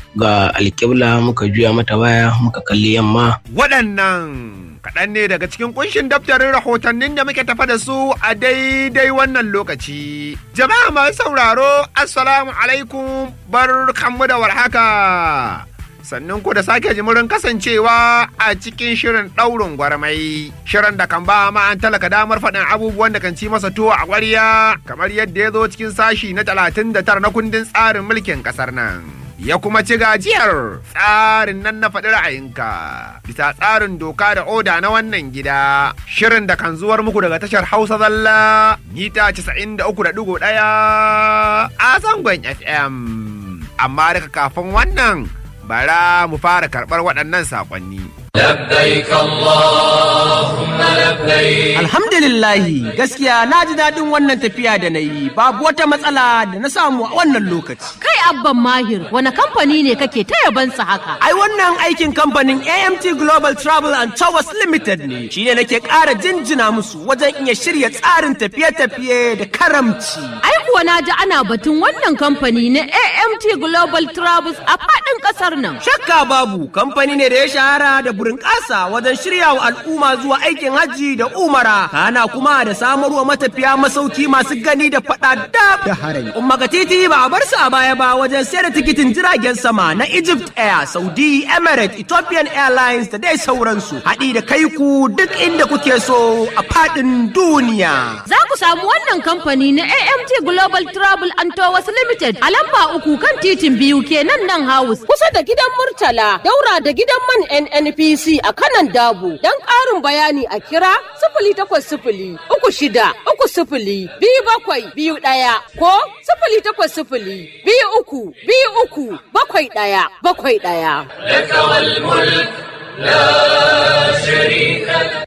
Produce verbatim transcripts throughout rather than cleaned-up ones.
ga alƙibla muka juya mata baya muka kalli yamma. Waɗannan kaɗan ne daga cikin kunshin daftarin rahotannin da muke tafa da su a daidai wannan lokaci. Jama'a masu sauraro, assalamu alaikum, barkanmu da warhaka. Sannan ku da sake jimurin kasancewa a cikin shirin ɗaurin gwarmai. Shirin da kan ba ma an talaka damar faɗin abubuwan da kan ci masa tuwo a ƙwarya, kamar yadda ya zo cikin sashi na talatin da tara na kundin tsarin mulkin ƙasar nan. Ya kuma ci gajiyar tsarin nan na faɗi ra'ayinka bisa tsarin doka da oda na wannan gida. Shirin da kan zuwar muku daga tashar Hausa Zalla mita casa'in da uku da ɗigo ɗaya a zangon F M. Amma daga kafin wannan bara mu fara karɓar waɗannan saƙonni. Labbaik Allahumma labbaik. Alhamdulillahi, gaskiya na ji daɗin wannan tafiya da na yi, babu wata matsala da na samu a wannan lokaci. Kai Abban Mahir, wani kamfani ne kake ta yabansa haka? Ai wannan aikin kamfanin A M T Global Travel and Tours Limited ne, shi ne nake ƙara jinjina musu wajen iya shirya tsarin tafiye-tafiye da karamci. Ai kuwa na ji ana batun wannan kamfani na A M T Global Travels a faɗin ƙasar nan. Shakka babu, kamfani ne da ya shahara da burin ƙasa wajen shirya wa al'umma zuwa aikin hajji da umara, kana kuma da samarwa matafiya masauki masu gani da faɗa da harami. Umma Titi ba a bar su a baya ba wajen sayar da tikitin jiragen sama na Egypt Air, Saudi, Emirates, Ethiopian Airlines da dai sauransu. Haɗi da kai ku duk inda kuke so a faɗin duniya. Za ku samu wannan kamfani na A M T Global Travel and Tours Limited a lamba uku kan titin biyu kenan nan House, kusa da gidan Murtala, daura da gidan man N N P C a kanan Dabo. Don ƙarin bayani a kira sifili takwas sifili uku shida uku sifili biyu bakwai biyu ɗaya ko sifili takwas sifili biyu uku biyu uku bakwai ɗaya bakwai ɗaya. Laka wal mulk la sharika lak.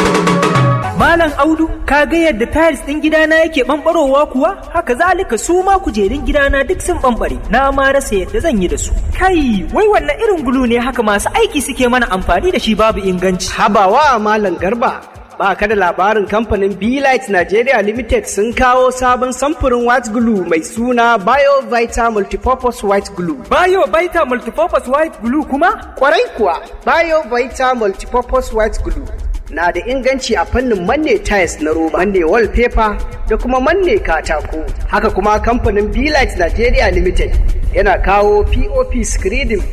Malam Audu, ka ga yadda tiles ɗin gidana yake ɓamɓarowa kuwa? Haka zalika su ma kujerun gidana duk sun ɓamɓare. Na ma rasa yadda zan yi da su. Kai, wai wannan irin gulu ne haka masu aiki suke mana amfani da shi babu inganci. Habawa Malam Garba, ba ka da labarin kamfanin B-Light Nigeria Limited sun kawo sabon samfurin white glue mai suna BioVita Multipurpose White Glue. BioVita Multipurpose White Glue kuma? Kwarai kuwa, BioVita Multipurpose White Glue na da inganci a fannin manne tiles na roba, manne wallpaper da kuma manne katako. Haka kuma kamfanin B-Light Nigeria Limited yana kawo P O P screening